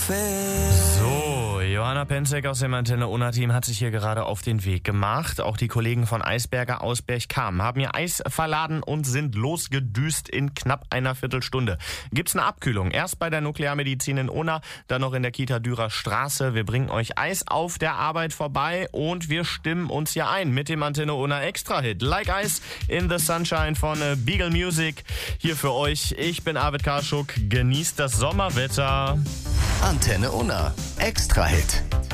So, Johanna Penzek aus dem Antenne Unna Team hat sich hier gerade auf den Weg gemacht. Auch die Kollegen von Eisberger aus Berchtesgaden haben ihr Eis verladen und sind losgedüst in knapp einer Viertelstunde. Gibt's eine Abkühlung? Erst bei der Nuklearmedizin in Unna, dann noch in der Kita Dürer Straße. Wir bringen euch Eis auf der Arbeit vorbei und wir stimmen uns hier ein mit dem Antenne Unna Extra-Hit. Like Ice in the Sunshine von Beagle Music. Hier für euch. Ich bin Arvid Karschuk. Genießt das Sommerwetter. Antenne Unna. Extra-Hit.